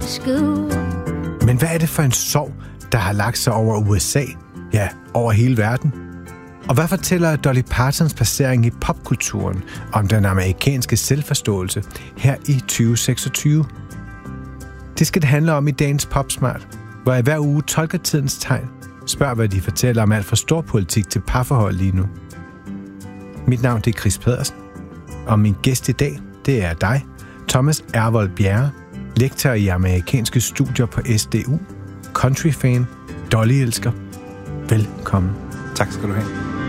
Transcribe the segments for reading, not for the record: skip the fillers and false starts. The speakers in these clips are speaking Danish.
school. Men hvad er det for en sorg, der har lagt sig over USA? Ja, over hele verden. Og hvad fortæller Dolly Partons placering i popkulturen om den amerikanske selvforståelse her i 2026? Det skal det handle om i dagens Popsmart, hvor jeg hver uge tolker tidens tegn, spørger hvad de fortæller om alt fra storpolitik til parforhold lige nu. Mit navn det er Chris Pedersen, og min gæst i dag, det er dig, Thomas Ervold Bjerre, lektor i amerikanske studier på SDU, countryfan, Dolly-elsker. Velkommen. Tak skal du have.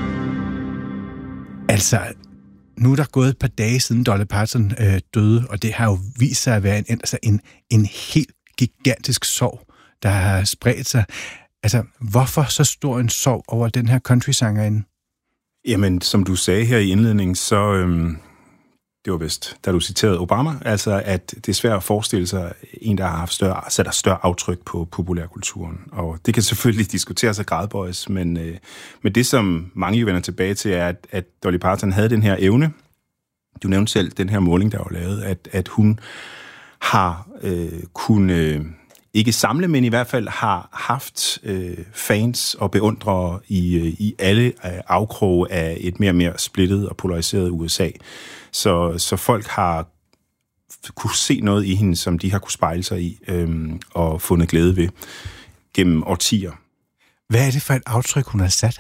Altså, nu er der gået et par dage siden Dolly Parton døde, og det har jo vist sig at være en helt gigantisk sorg, der har spredt sig. Altså, hvorfor så stor en sorg over den her country-sangerinde? Jamen, som du sagde her i indledningen, så det var vist, da du citerede Obama, altså at det er svært at forestille sig en, der har haft større aftryk på populærkulturen. Og det kan selvfølgelig diskuteres og gradbøjes, men det, som mange jo vender tilbage til, er, at Dolly Parton havde den her evne. Du nævnte selv den her måling, der var lavet, at hun har kunnet ikke samle, men i hvert fald har haft fans og beundrere i alle afkroge af et mere og mere splittet og polariseret USA. Så folk har kunne se noget i hende, som de har kunne spejle sig i og fundet glæde ved gennem årtier. Hvad er det for et aftryk, hun har sat?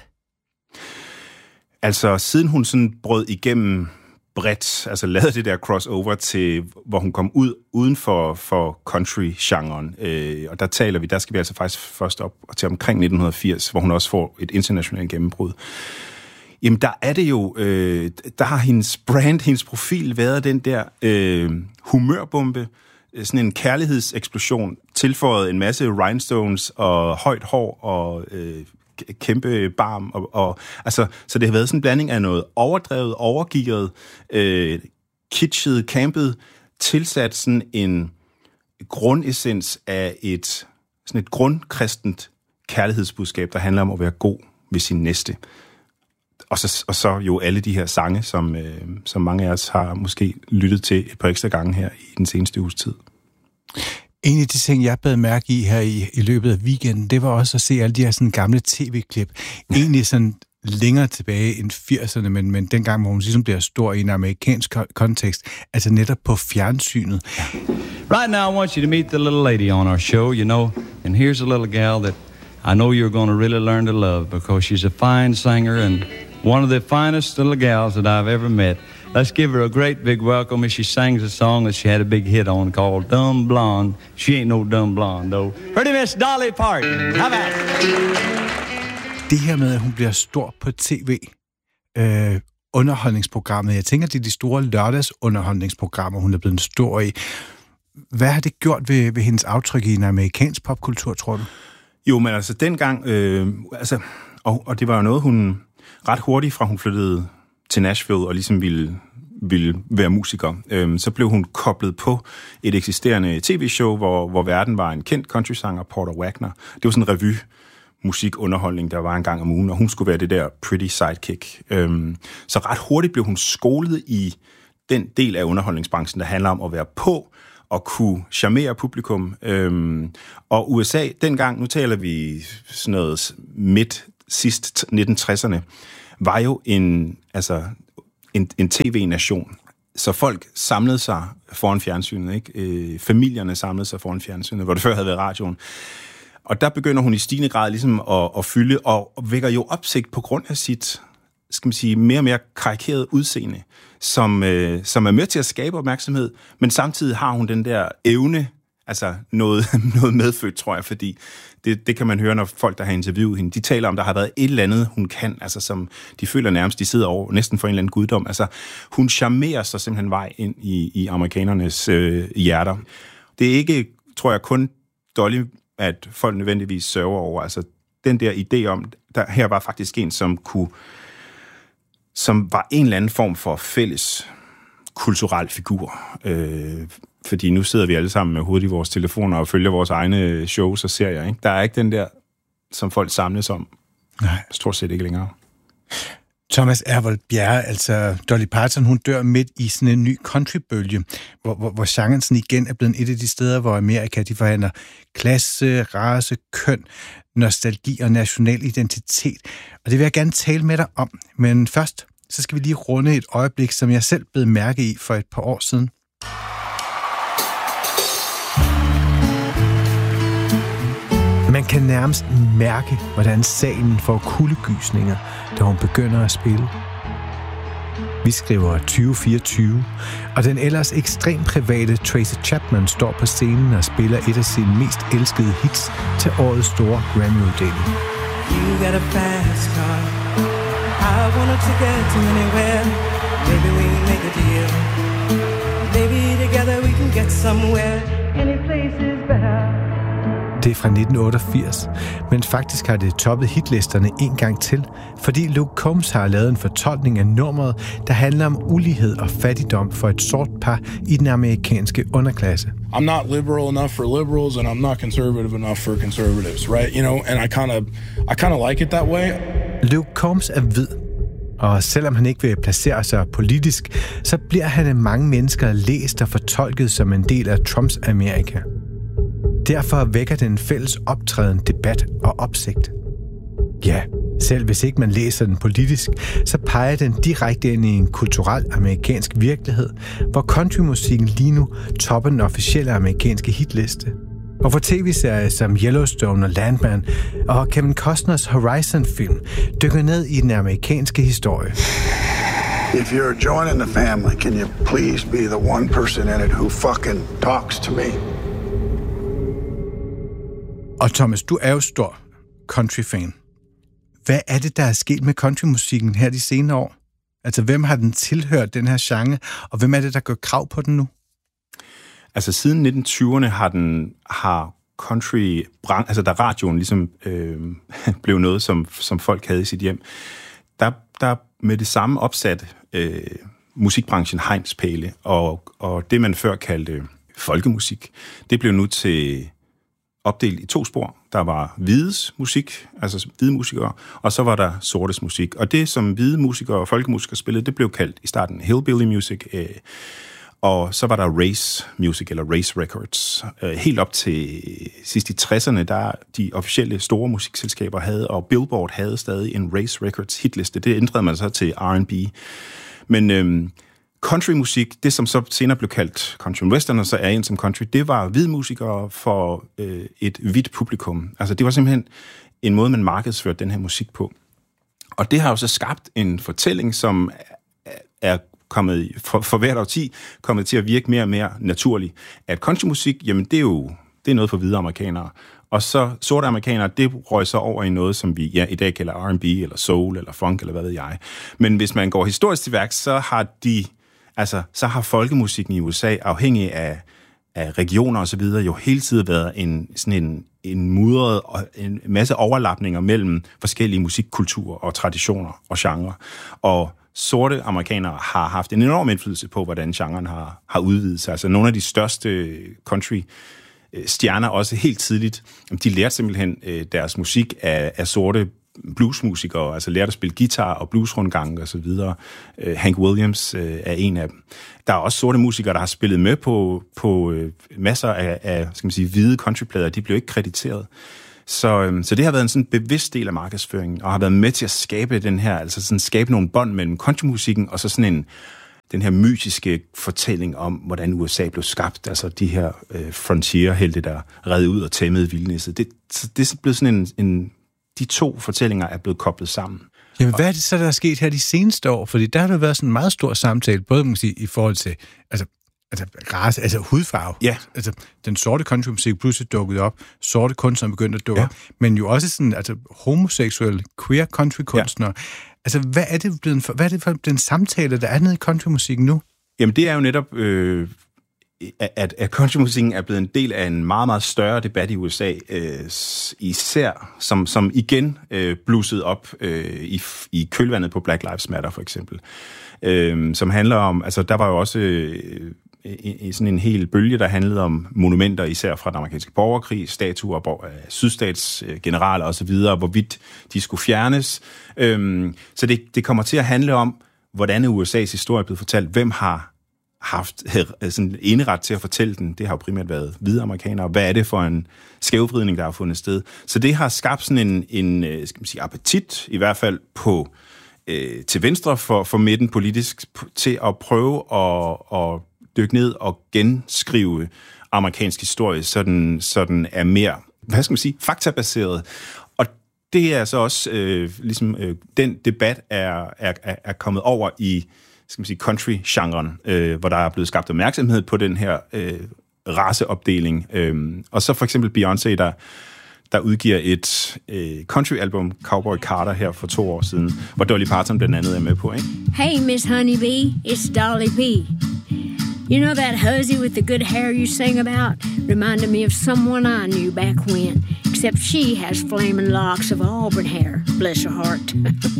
Altså, siden hun sådan brød igennem bredt, altså lavede det der crossover til, hvor hun kom uden for country-genren. Og der skal vi altså faktisk først op til omkring 1980, hvor hun også får et internationalt gennembrud. Jamen, der er det jo, der har hendes brand, hendes profil været den der humørbombe, sådan en kærlighedseksplosion, tilføjet en masse rhinestones og højt hår og kæmpe barm, og altså, så det har været sådan en blanding af noget overdrevet, overgearet, kitschet, campet, tilsat sådan en grundessens af et grundkristent kærlighedsbudskab, der handler om at være god ved sin næste. Og så jo alle de her sange, som mange af os har måske lyttet til et par ekstra gange her i den seneste uges tid. En af de ting, jeg bed mærke i her i løbet af weekenden, det var også at se alle de her sådan gamle tv-klip. Egentlig sådan længere tilbage end 80'erne, men dengang, hvor hun ligesom bliver stor i en amerikansk kontekst, altså netop på fjernsynet. Right now, I want you to meet the little lady on our show, you know, and here's a little gal that I know you're going to really learn to love because she's a fine singer and one of the finest little gals that I've ever met. Let's give her a great big welcome as she sings a song that she had a big hit on called Dumb Blonde. She ain't no dumb blonde, though. Pretty Miss Dolly Parton. How about it? Det her med, at hun bliver stor på tv, underholdningsprogrammet. Jeg tænker, det er de store lørdagsunderholdningsprogrammer, hun er blevet stor i. Hvad har det gjort ved hendes aftryk i en amerikansk popkultur, tror du? Jo, men altså dengang, og det var jo noget, hun ret hurtigt, fra hun flyttede til Nashville og ligesom ville være musiker, så blev hun koblet på et eksisterende tv-show, hvor verden var en kendt countrysanger, Porter Wagoner. Det var sådan en revy musikunderholdning, der var en gang om ugen, og hun skulle være det der pretty sidekick. Så ret hurtigt blev hun skolet i den del af underholdningsbranchen, der handler om at være på og kunne charmere publikum. Og USA dengang, nu taler vi sådan noget sidst 1960'erne, var jo en tv-nation. Så folk samlede sig foran fjernsynet, ikke? Familierne samlede sig foran fjernsynet, hvor det før havde været radioen. Og der begynder hun i stigende grad ligesom at fylde, og vækker jo opsigt på grund af sit, skal man sige, mere og mere karikerede udseende, som er med til at skabe opmærksomhed, men samtidig har hun den der evne, altså noget medfødt, tror jeg, fordi det kan man høre, når folk, der har interviewet hende, de taler om, der har været et eller andet, hun kan, altså som de føler nærmest, de sidder over næsten for en eller anden guddom. Altså, hun charmerer sig simpelthen vej ind i amerikanernes hjerter. Det er ikke, tror jeg, kun Dolly, at folk nødvendigvis sørger over. Altså, den der idé om, der her var faktisk en, som var en eller anden form for fælles kulturel figur. Fordi nu sidder vi alle sammen med hovedet i vores telefoner og følger vores egne shows og serier, ikke? Der er ikke den der, som folk samles om. Nej. Stort set ikke længere. Thomas Ervold Bjerre, altså Dolly Parton, hun dør midt i sådan en ny countrybølge, hvor genren sådan igen er blevet et af de steder, hvor Amerika de forhandler klasse, race, køn, nostalgi og national identitet. Og det vil jeg gerne tale med dig om. Men først, så skal vi lige runde et øjeblik, som jeg selv blev mærke i for et par år siden. Man kan nærmest mærke, hvordan salen får kuldegysninger, da hun begynder at spille. Vi skriver 2024, og den ellers ekstremt private Tracy Chapman står på scenen og spiller et af sine mest elskede hits til årets store Grammy-uddeling. You got a fast car. I wanna take it to anywhere. Maybe we make a deal. Maybe together we can get somewhere. Any place is better. Det er fra 1988, men faktisk har det toppet hitlisterne en gang til, fordi Luke Combs har lavet en fortolkning af nummeret, der handler om ulighed og fattigdom for et sort par i den amerikanske underklasse. I'm not liberal enough for liberals, and I'm not conservative enough for conservatives, right? You know, and I kind of like it that way. Luke Combs er hvid, og selvom han ikke vil placere sig politisk, så bliver han af mange mennesker læst og fortolket som en del af Trumps Amerika. Derfor vækker den fælles optræden, debat og opsigt. Ja, selv hvis ikke man læser den politisk, så peger den direkte ind i en kulturel amerikansk virkelighed, hvor countrymusikken lige nu topper den officielle amerikanske hitliste. Og hvor tv-serier som Yellowstone og Landman og Kevin Costners Horizon-film dykker ned i den amerikanske historie. If you're joining the family, can you please be the one person in it who fucking talks to me? Og Thomas, du er jo stor country-fan. Hvad er det, der er sket med countrymusikken her de senere år? Altså, hvem har den tilhørt, den her genre, og hvem er det, der gør krav på den nu? Altså, siden 1920'erne har country, altså da radioen ligesom blev noget, som folk havde i sit hjem, der med det samme opsat musikbranchen hegnspæle, og det, man før kaldte folkemusik, det blev nu til opdelt i 2 spor. Der var hvides musik, altså hvide musikere, og så var der sortes musik. Og det, som hvide musikere og folkemusikere spillede, det blev kaldt i starten hillbilly music, og så var der race music, eller race records. Helt op til sidst i 60'erne, der de officielle store musikselskaber havde, og Billboard havde stadig en race records hitliste. Det ændrede man så til R&B. Men countrymusik, det som så senere blev kaldt country western, og så er en som country, det var hvide musikere for et hvidt publikum. Altså det var simpelthen en måde, man markedsførte den her musik på. Og det har jo så skabt en fortælling, som er kommet for hvert årti kommet til at virke mere og mere naturlig. At countrymusik, jamen det er noget for hvide amerikanere. Og så sorte amerikanere, det røg så over i noget, som vi i dag kalder R&B, eller soul, eller funk, eller hvad ved jeg. Men hvis man går historisk til værks, så har folkemusikken i USA, afhængig af regioner og så videre, jo hele tiden været en mudret og en masse overlapninger mellem forskellige musikkulturer og traditioner og genre. Og sorte amerikanere har haft en enorm indflydelse på, hvordan genren har udvidet sig. Altså nogle af de største country stjerner også helt tidligt, de lærte simpelthen deres musik af sorte bluesmusikere, altså lærte at spille guitar og bluesrundgange og så videre. Hank Williams er en af dem. Der er også sorte musikere, der har spillet med på masser af skal man sige, hvide countryplader. De blev ikke krediteret. Så det har været en sådan bevidst del af markedsføringen, og har været med til at skabe den her, altså sådan skabe nogle bånd mellem countrymusikken og så sådan den her mytiske fortælling om, hvordan USA blev skabt, altså de her frontier-helte, der redde ud og tæmmede vildnisset. Det er blevet sådan de 2 fortællinger er blevet koblet sammen. Jamen, hvad er det så, der er sket her de seneste år? Fordi der har der været sådan en meget stor samtale, både man kan sige, i forhold til race, altså hudfarve. Ja. Altså, den sorte countrymusik pludselig dukkede op, sorte kunstnere begyndte at dukke op, men jo også sådan, altså homoseksuelle, queer countrykunstnere. Ja. Altså, hvad er det for den samtale, der er nede i countrymusikken nu? Jamen, det er jo netop, at countrymusikken er blevet en del af en meget, meget større debat i USA, især som igen blussede op i kølvandet på Black Lives Matter, for eksempel. Som handler om, altså der var jo også sådan en hel bølge, der handlede om monumenter, især fra den amerikanske borgerkrig, statuer af sydstatsgeneraler osv., hvorvidt de skulle fjernes. Så det kommer til at handle om, hvordan USA's historie er blevet fortalt, hvem har haft sådan eneret til at fortælle den. Det har jo primært været hvide amerikanere. Hvad er det for en skævvridning, der har fundet sted? Så det har skabt sådan en skal man sige, appetit, i hvert fald på til venstre for midten politisk, til at prøve at dykke ned og genskrive amerikansk historie, så den er mere, hvad skal man sige, faktabaseret. Og det er så også den debat er kommet over i, skal man sige, country-genren, hvor der er blevet skabt opmærksomhed på den her raceopdeling. Og så for eksempel Beyoncé, der udgiver et country-album, Cowboy Carter, her for 2 år siden, hvor Dolly Parton blandt andet er med på, ikke? Hey, Miss Honeybee, it's Dolly P. You know that hussy with the good hair you sing about? Reminded me of someone I knew back when. Except she has flaming locks of auburn hair. Bless her heart.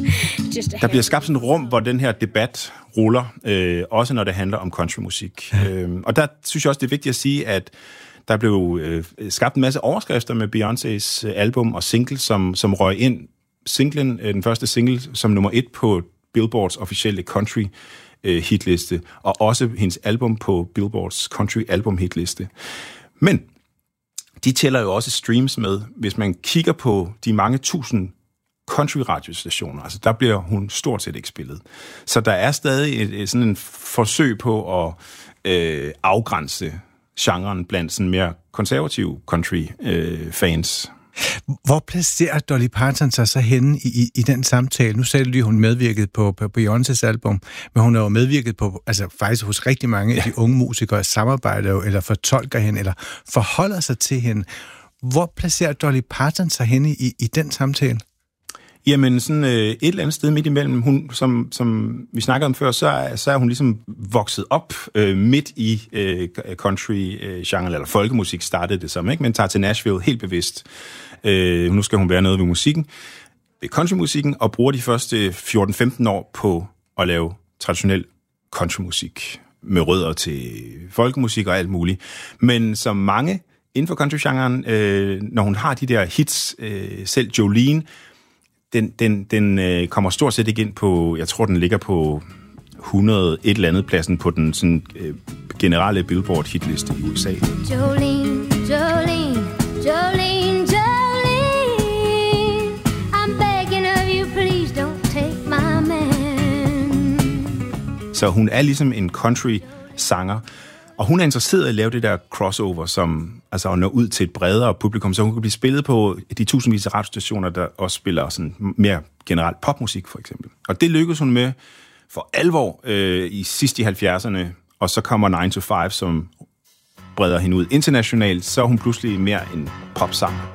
Der bliver skabt sådan et rum, hvor den her debat ruller, også når det handler om countrymusik. Og der synes jeg også, det er vigtigt at sige, at der blev skabt en masse overskrifter med Beyoncés album og single, som røg ind. Singlen, den første single, som nummer 1 på Billboards officielle country hitliste, og også hendes album på Billboards country album hitliste. Men de tæller jo også streams med, hvis man kigger på de mange tusind country-radiostationer. Altså, der bliver hun stort set ikke spillet. Så der er stadig sådan en forsøg på at afgrænse genren blandt sådan mere konservative country-fans. Hvor placerer Dolly Parton sig så henne i den samtale? Nu sagde du lige, hun medvirkede på Beyoncés album, men hun har jo medvirket på, altså faktisk hos rigtig mange af de unge musikere, samarbejder jo, eller fortolker hende, eller forholder sig til hende. Hvor placerer Dolly Parton sig henne i den samtale? Jamen, sådan et eller andet sted midt imellem. Hun, som vi snakkede om før, så er hun ligesom vokset op midt i country-genre, eller folkemusik startede det som, ikke? Men tager til Nashville helt bevidst. Nu skal hun være noget ved musikken, ved countrymusikken, og bruger de første 14-15 år på at lave traditionel countrymusik med rødder til folkemusik og alt muligt. Men som mange inden for country-genren, når hun har de der hits, selv Jolene, den kommer stort set ikke ind på, jeg tror, den ligger på 100 et eller andet pladsen på den sådan, generelle Billboard hitliste i USA. Jolene, Jolene, Jolene, Jolene, I'm begging of you, please don't take my man. Så hun er ligesom en country-sanger, og hun er interesseret i at lave det der crossover, som altså at nå ud til et bredere publikum, så hun kan blive spillet på de tusindvis af radiostationer, der også spiller sådan mere generelt popmusik, for eksempel. Og det lykkedes hun med for alvor i sidst i 70'erne, og så kommer 9 to 5, som breder hende ud internationalt, så er hun pludselig mere en popsanger.